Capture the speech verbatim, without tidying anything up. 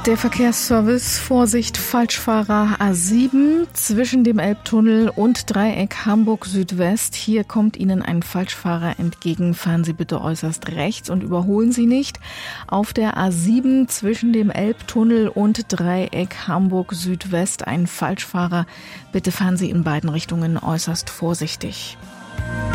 Der Verkehrsservice, Vorsicht, Falschfahrer A sieben zwischen dem Elbtunnel und Dreieck Hamburg Südwest. Hier kommt Ihnen ein Falschfahrer entgegen. Fahren Sie bitte äußerst rechts und überholen Sie nicht. Auf der A sieben zwischen dem Elbtunnel und Dreieck Hamburg Südwest ein Falschfahrer. Bitte fahren Sie in beiden Richtungen äußerst vorsichtig.